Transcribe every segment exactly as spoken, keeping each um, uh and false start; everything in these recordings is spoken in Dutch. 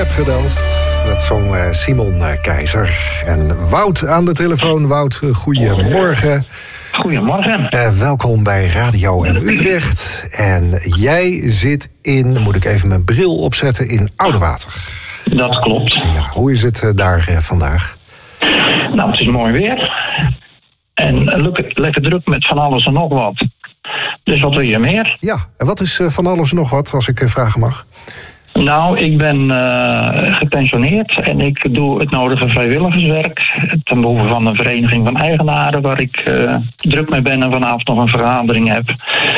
heb gedanst. Dat zong Simon Keizer. En Wout aan de telefoon. Wout, goedemorgen. Goedemorgen. Uh, welkom bij Radio M Utrecht. En jij zit in, moet ik even mijn bril opzetten, in Oudewater. Dat klopt. Ja, hoe is het uh, daar uh, vandaag? Nou, het is mooi weer. En lekker, lekker druk met van alles en nog wat. Dus wat wil je meer? Ja, en wat is uh, van alles en nog wat, als ik uh, vragen mag? Nou, ik ben uh, gepensioneerd en ik doe het nodige vrijwilligerswerk ten behoeve van een vereniging van eigenaren waar ik uh, druk mee ben en vanavond nog een vergadering heb.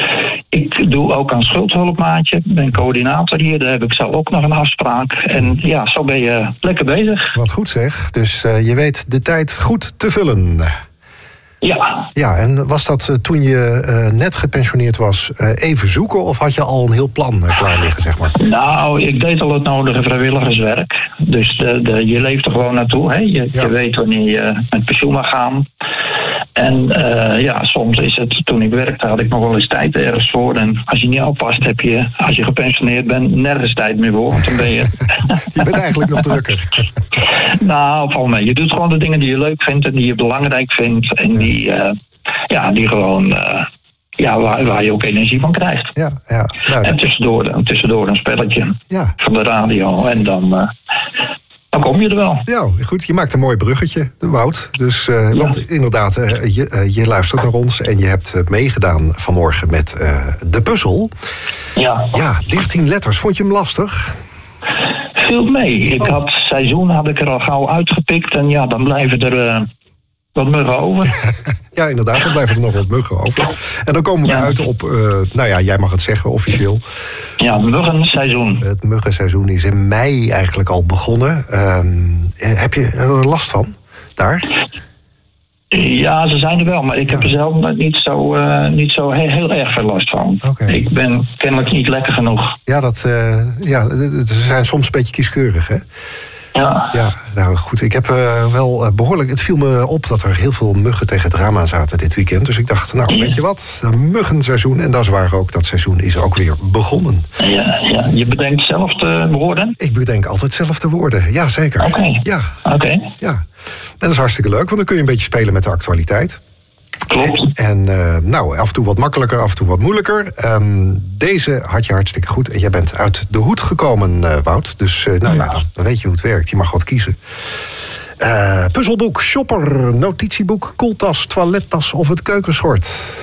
Ik doe ook aan schuldhulpmaatje, ben coördinator hier, daar heb ik zo ook nog een afspraak. En ja, zo ben je lekker bezig. Wat goed zeg, dus uh, je weet de tijd goed te vullen. Ja. Ja, en was dat uh, toen je uh, net gepensioneerd was uh, even zoeken of had je al een heel plan uh, klaar liggen, zeg maar? Nou, ik deed al het nodige vrijwilligerswerk. Dus de, de, je leeft er gewoon naartoe. Hè? Je, ja. je weet wanneer je met pensioen mag gaan. En uh, ja, soms is het, toen ik werkte had ik nog wel eens tijd ergens voor. En als je niet oppast heb je, als je gepensioneerd bent, nergens tijd meer voor. Want dan ben je... je bent eigenlijk nog drukker. Nou, val mee. Je doet gewoon de dingen die je leuk vindt en die je belangrijk vindt. En ja. die, uh, ja, die gewoon... Uh, Ja, waar, waar je ook energie van krijgt. Ja, ja. Nou, en tussendoor, tussendoor een spelletje ja. van de radio. En dan, uh, dan kom je er wel. Ja, goed. Je maakt een mooi bruggetje, Wout. Dus, uh, ja. Want inderdaad, uh, je, uh, je luistert naar ons en je hebt uh, meegedaan vanmorgen met uh, de puzzel. Ja. Ja, dertien letters. Vond je hem lastig? Viel mee. Ik oh. had seizoen had ik er al gauw uitgepikt. En ja, dan blijven er... Uh, wat muggen over. Ja, inderdaad, dan blijven er nog wat muggen over. En dan komen we ja. uit op, uh, nou ja, jij mag het zeggen officieel. Ja, muggenseizoen. Het muggenseizoen is in mei eigenlijk al begonnen. Uh, heb je er last van, daar? Ja, ze zijn er wel, maar ik ja. heb er zelf niet zo, uh, niet zo heel, heel erg veel last van. Okay. Ik ben kennelijk niet lekker genoeg. Ja, dat, uh, ja, ze zijn soms een beetje kieskeurig, hè? Ja. Ja, nou goed. Ik heb uh, wel uh, behoorlijk... Het viel me op dat er heel veel muggen tegen het raam aan zaten dit weekend. Dus ik dacht, nou, ja. weet je wat? Een muggenseizoen. En dat is waar ook. Dat seizoen is ook weer begonnen. Ja, ja. Je bedenkt zelf de woorden? Ik bedenk altijd zelf de woorden. Ja, zeker. Oké. Okay. Ja. Oké. Okay. Ja. En dat is hartstikke leuk, want dan kun je een beetje spelen met de actualiteit. Klopt. En uh, nou, af en toe wat makkelijker, af en toe wat moeilijker. Um, deze had je hartstikke goed. En jij bent uit de hoed gekomen, uh, Wout. Dus uh, nou ja, dan, dan weet je hoe het werkt. Je mag wat kiezen. Uh, puzzelboek, shopper, notitieboek, koeltas, toilettas of het keukenschort?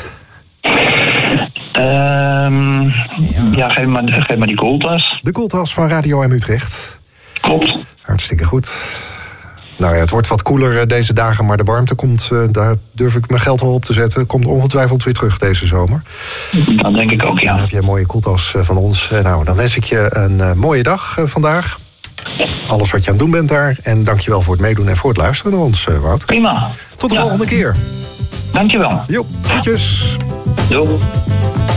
Um, ja, ja geef, maar, geef maar die koeltas. De koeltas van Radio M Utrecht. Klopt. Hartstikke goed. Nou ja, het wordt wat koeler deze dagen, maar de warmte komt, uh, daar durf ik mijn geld wel op te zetten, komt ongetwijfeld weer terug deze zomer. Dat denk ik ook, ja. Dan heb je een mooie koeltas van ons. Nou, dan wens ik je een uh, mooie dag uh, vandaag. Alles wat je aan het doen bent daar. En dankjewel voor het meedoen en voor het luisteren naar ons, uh, Wout. Prima. Tot de ja. volgende keer. Dankjewel. Jo, groetjes. Doei.